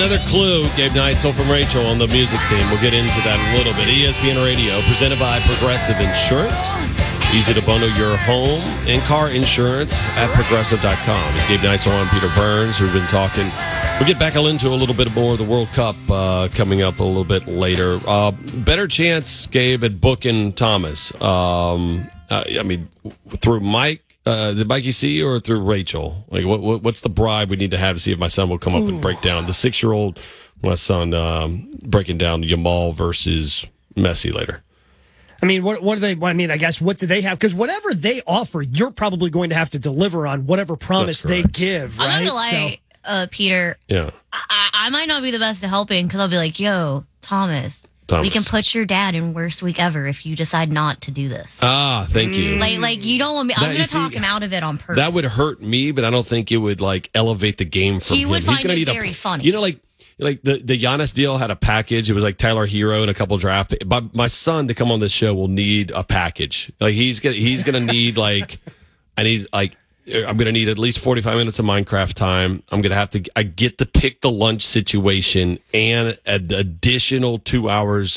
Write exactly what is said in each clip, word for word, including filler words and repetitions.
another clue, Gabe Neitzel from Rachel on the music theme. We'll get into that in a little bit. E S P N Radio, presented by Progressive Insurance. Easy to bundle your home and car insurance at progressive dot com. It's Gabe Neitzel and Peter Burns. We've been talking. We'll get back into a little bit more of the World Cup uh, coming up a little bit later. Uh, better chance, Gabe, at booking Thomas. Um, uh, I mean, through Mike. Uh, did Mikey see or through Rachel? Like, what, what what's the bribe we need to have to see if my son will come up Ooh. and break down the six-year-old, my son, um, breaking down Yamal versus Messi later? I mean, what what do they? I mean, I guess what do they have? Because whatever they offer, you're probably going to have to deliver on whatever promise they give. Right? I'm not gonna lie, so, uh, Peter. Yeah, I, I might not be the best at helping because I'll be like, "Yo, Thomas." Thomas. We can put your dad in worst week ever if you decide not to do this. Ah, thank you. Like, like you don't want me. I'm going to talk him out of it on purpose. That would hurt me, but I don't think it would like elevate the game for him. He would He's find gonna it need very a, funny. You know, like like the the Giannis deal had a package. It was like Tyler Hero and a couple draft. But my son to come on this show will need a package. Like he's gonna he's gonna need like I need like. I'm going to need at least forty-five minutes of Minecraft time. I'm going to have to, I get to pick the lunch situation and an additional two hours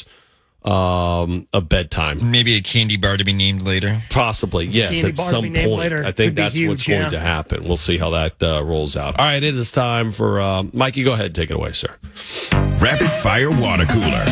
um, of bedtime. Maybe a candy bar to be named later. Possibly, yes, candy at bar some to be named point. later. I think Could be that's huge, what's yeah. going to happen. We'll see how that uh, rolls out. All right, it is time for, uh, Mikey, go ahead and take it away, sir. Rapid Fire Water Cooler.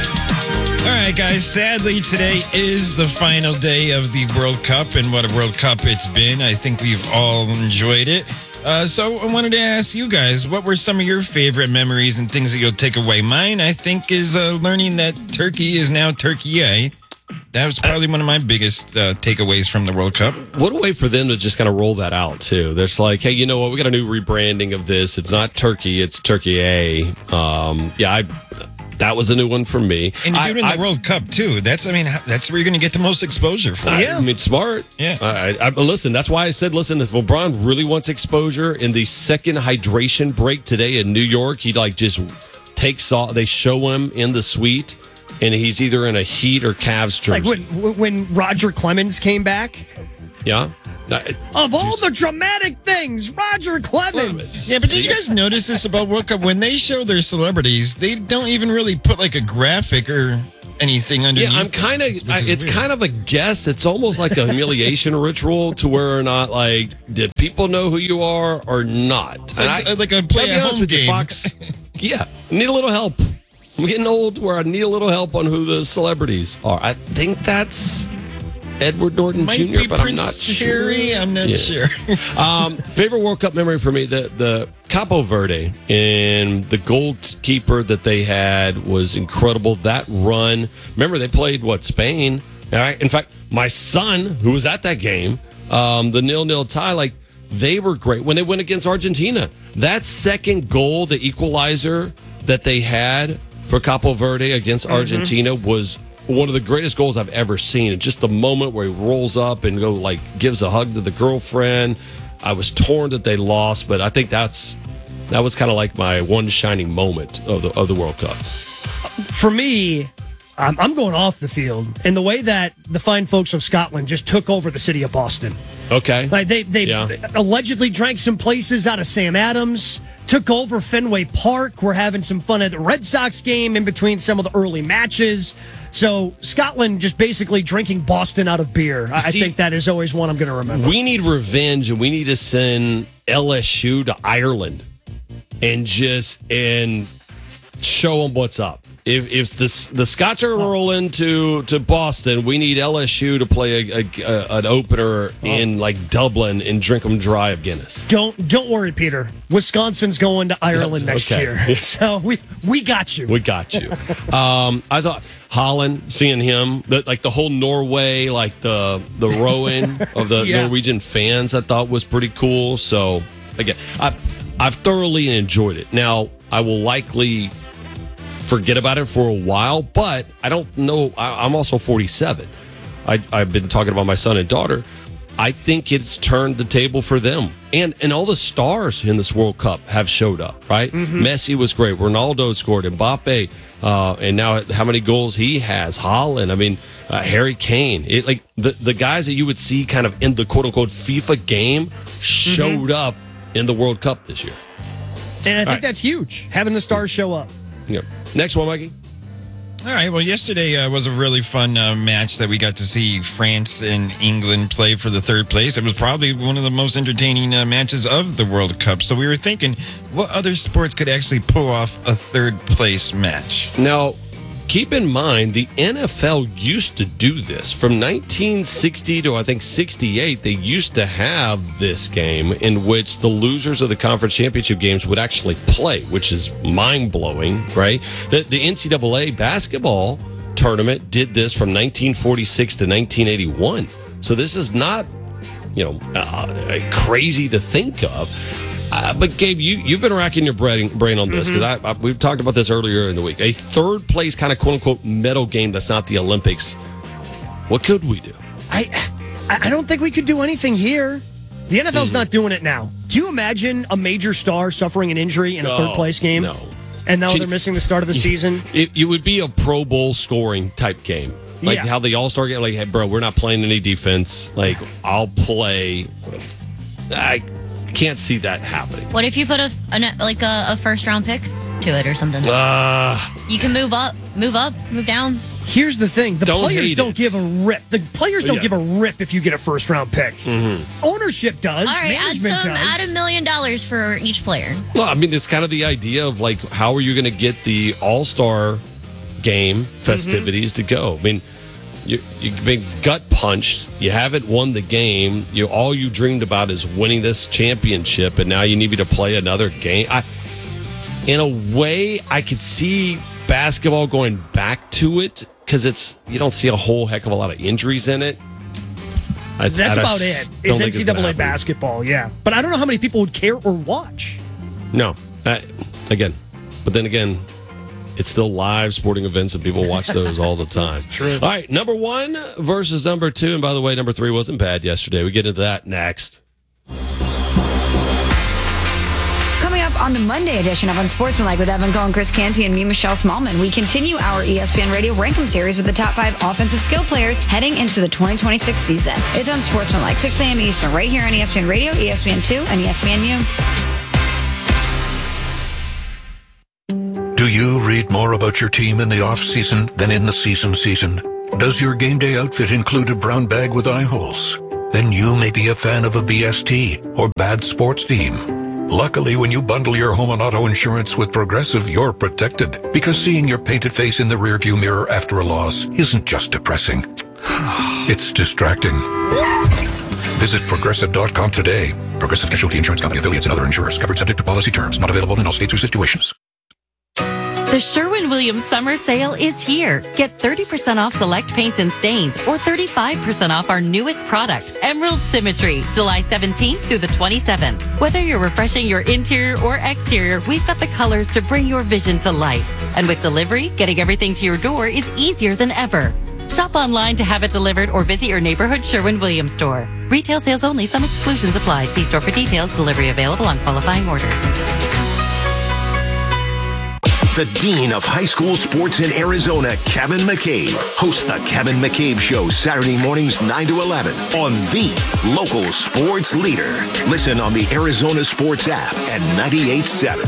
All right, guys, sadly, today is the final day of the World Cup, and what a World Cup it's been. I think we've all enjoyed it. Uh, so I wanted to ask you guys, what were some of your favorite memories and things that you'll take away? Mine, I think, is uh, learning that Turkey is now Turkey. That was probably one of my biggest uh, takeaways from the World Cup. What a way for them to just kind of roll that out, too. There's like, hey, you know what? We got a new rebranding of this. It's not Turkey, it's Turkey A. Um, yeah, I... That was a new one for me. And you're doing I, the I, World Cup, too. That's, I mean, that's where you're going to get the most exposure for. I, I mean, smart. Yeah. I, I, listen, that's why I said, listen, if LeBron really wants exposure in the second hydration break today in New York, he like just takes off. They show him in the suite, and he's either in a Heat or Cavs jersey. Like when, when Roger Clemens came back. Yeah. Of all the dramatic things, Roger Clemens. Yeah, but did you guys notice this about World Cup? When they show their celebrities, they don't even really put like a graphic or anything underneath. Yeah, I'm kind of. It's weird. Kind of a guess. It's almost like a humiliation ritual to where or not like did people know who you are or not? It's like, I, like a play at home game. You, Fox, yeah, need a little help. I'm getting old where I need a little help on who the celebrities are. I think that's Edward Norton Might Junior, be but Prince I'm not Harry. sure. I'm not yeah. sure. um, favorite World Cup memory for me, the the Capo Verde and the goalkeeper that they had was incredible. That run, remember they played what Spain? In fact, my son who was at that game, um, the nil-nil tie, like they were great when they went against Argentina. That second goal, the equalizer that they had for Capo Verde against mm-hmm. Argentina was one of the greatest goals I've ever seen. And just the moment where he rolls up and go like gives a hug to the girlfriend. I was torn that they lost, but I think that's that was kind of like my one shining moment of the of the World Cup. For me, I'm, I'm going off the field in the way that the fine folks of Scotland just took over the city of Boston. Okay, like they they yeah. allegedly drank some places out of Sam Adams. Took over Fenway Park. We're having some fun at the Red Sox game in between some of the early matches. So Scotland just basically drinking Boston out of beer. I See, think that is always one I'm going to remember. We need revenge, and we need to send L S U to Ireland and just and show them what's up. If if the the Scots are rolling to, to Boston, we need L S U to play a, a, a an opener in like Dublin and drink them dry of Guinness. Don't don't worry, Peter. Wisconsin's going to Ireland next okay. year, so we we got you. We got you. um, I thought Holland, seeing him, the, like the whole Norway, like the the rowing of the yeah. Norwegian fans, I thought was pretty cool. So again, I I've thoroughly enjoyed it. Now I will likely forget about it for a while, but I don't know. I, I'm also forty-seven. I, I've been talking about my son and daughter. I think it's turned the table for them. And and all the stars in this World Cup have showed up, right? Mm-hmm. Messi was great. Ronaldo scored. Mbappe. Uh, and now how many goals he has. Haaland. I mean, uh, Harry Kane. It, like the, the guys that you would see kind of in the quote-unquote FIFA game showed mm-hmm. up in the World Cup this year. And I think right. that's huge, having the stars show up. Yep. Next one, Mikey. All right. Well, yesterday uh, was a really fun uh, match that we got to see France and England play for the third place. It was probably one of the most entertaining uh, matches of the World Cup. So we were thinking, what other sports could actually pull off a third place match? Now, keep in mind, the N F L used to do this. From nineteen sixty to, I think, sixty-eight, they used to have this game in which the losers of the conference championship games would actually play, which is mind-blowing, right? The, the N C double A basketball tournament did this from nineteen forty-six to nineteen eighty-one. So this is not, you know, uh, crazy to think of. Uh, but Gabe, you you've been racking your brain, brain on this because mm-hmm. I, I we've talked about this earlier in the week. A third place kind of quote unquote medal game that's not the Olympics. What could we do? I I don't think we could do anything here. The N F L's mm-hmm. not doing it now. Do you imagine a major star suffering an injury in a no, third place game? No. And now Can, they're missing the start of the season? It, it would be a Pro Bowl scoring type game. Like yeah. how the All-Star game, like, hey, bro, we're not playing any defense. Like, I'll play. I can't see that happening. What if you put a, a like a, a first round pick to it or something? Uh, you can move up, move up, move down. Here's the thing: the don't players don't it. give a rip. The players don't yeah. give a rip if you get a first round pick. Mm-hmm. Ownership does. All right, add management some, does. add a million dollars for each player. Well, I mean, it's kind of the idea of like, how are you going to get the All-Star game festivities mm-hmm. to go? I mean, you, you've been gut punched. You haven't won the game. You all you dreamed about is winning this championship, and now you need me to play another game. I, in a way, I could see basketball going back to it because it's you don't see a whole heck of a lot of injuries in it. I, That's I about it. It's N C double A it's basketball, yeah. But I don't know how many people would care or watch. No, uh, again, but then again. It's still live sporting events, and people watch those all the time. That's true. All right, number one versus number two. And by the way, number three wasn't bad yesterday. We get into that next. Coming up on the Monday edition of Unsportsmanlike with Evan Cohen, Chris Canty, and me, Michelle Smallman, we continue our E S P N Radio Rankum series with the top five offensive skill players heading into the twenty twenty-six season. It's Unsportsmanlike, six a.m. Eastern, right here on E S P N Radio, E S P N two, and E S P N U. Do you read more about your team in the off-season than in the season season? Does your game day outfit include a brown bag with eye holes? Then you may be a fan of a B S T or bad sports team. Luckily, when you bundle your home and auto insurance with Progressive, you're protected. Because seeing your painted face in the rearview mirror after a loss isn't just depressing. It's distracting. Visit Progressive dot com today. Progressive Casualty Insurance Company, affiliates, and other insurers. Covered subject to policy terms. Not available in all states or situations. The Sherwin-Williams Summer Sale is here. Get thirty percent off select paints and stains or thirty-five percent off our newest product, Emerald Symmetry, July seventeenth through the twenty-seventh. Whether you're refreshing your interior or exterior, we've got the colors to bring your vision to life. And with delivery, getting everything to your door is easier than ever. Shop online to have it delivered or visit your neighborhood Sherwin-Williams store. Retail sales only. Some exclusions apply. See store for details. Delivery available on qualifying orders. The Dean of High School Sports in Arizona, Kevin McCabe, hosts the Kevin McCabe Show Saturday mornings nine to eleven on the local sports leader. Listen on the Arizona Sports app at ninety-eight point seven.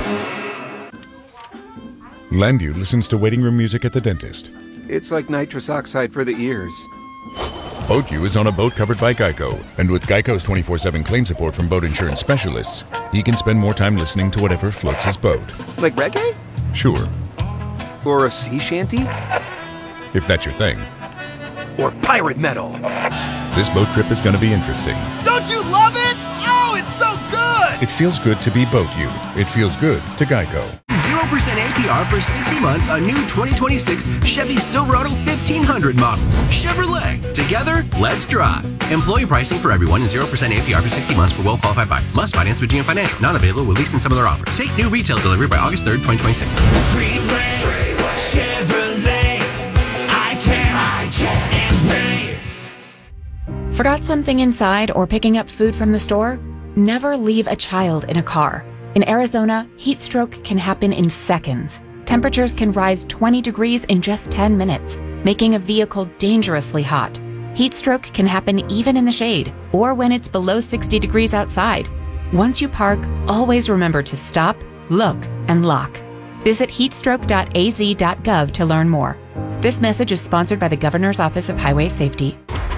Landu listens to waiting room music at the dentist. It's like nitrous oxide for the ears. BoatU is on a boat covered by Geico, and with Geico's twenty-four seven claim support from boat insurance specialists, he can spend more time listening to whatever floats his boat. Like reggae? Sure. Or a sea shanty? If that's your thing. Or pirate metal. This boat trip is going to be interesting. Don't you love it? Oh, it's so good! It feels good to be BoatU. It feels good to Geico. zero percent A P R for sixty months on new twenty twenty-six Chevy Silverado fifteen hundred models. Chevrolet. Together, let's drive. Employee pricing for everyone and zero percent A P R for sixty months for well-qualified buyers. Must finance with G M Financial. Not available with lease and some other offers. Take new retail delivery by August third, twenty twenty-six. Freeway, Freeway. Chevrolet. I can, I can, and pay. Forgot something inside or picking up food from the store? Never leave a child in a car. In Arizona, heat stroke can happen in seconds. Temperatures can rise twenty degrees in just ten minutes, making a vehicle dangerously hot. Heat stroke can happen even in the shade or when it's below sixty degrees outside. Once you park, always remember to stop, look, and lock. Visit heatstroke dot a z dot gov to learn more. This message is sponsored by the Governor's Office of Highway Safety.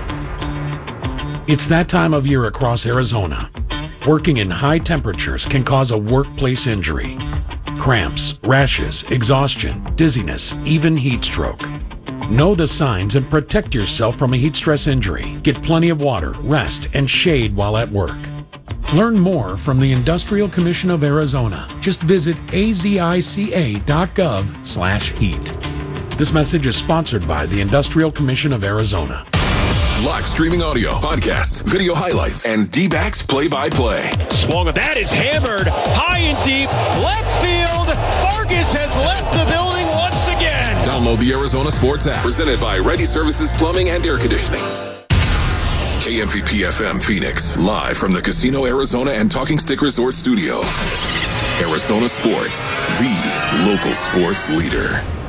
It's that time of year across Arizona. Working in high temperatures can cause a workplace injury. Cramps, rashes, exhaustion, dizziness, even heat stroke. Know the signs and protect yourself from a heat stress injury. Get plenty of water, rest, and shade while at work. Learn more from the Industrial Commission of Arizona. Just visit a z i c a dot gov slash heat. This message is sponsored by the Industrial Commission of Arizona. Live streaming audio, podcasts, video highlights, and D-backs play-by-play. Swung, that is hammered high and deep, left field. Vargas has left the building once again. Download the Arizona Sports app, presented by Ready Services Plumbing and Air Conditioning. K M V P F M Phoenix, live from the Casino Arizona and Talking Stick Resort Studio. Arizona Sports, the local sports leader.